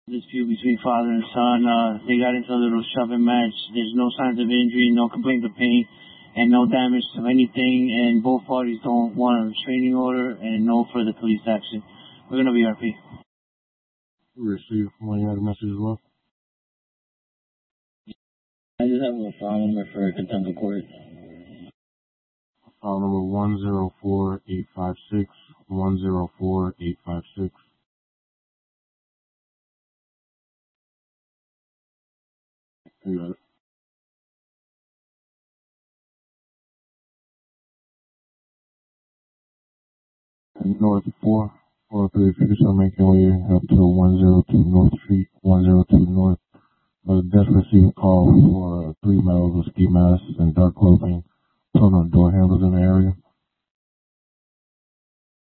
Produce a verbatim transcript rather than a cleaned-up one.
Dispute between father and son. Uh, they got into a little shoving match. There's no signs of injury, no complaints of pain, and no damage to anything. And both parties don't want a restraining order and no further police action. We're gonna be R P. Receive. Well, you had a message as well. I just have a file number for contempt of court. File number one zero four eight five six one zero four eight five six. You got it. And North four four three. If you could start making your way up to one zero two North Street, one zero two North. Uh, just received a call for uh, three males with ski masks and dark clothing, pulling on door handles in the area.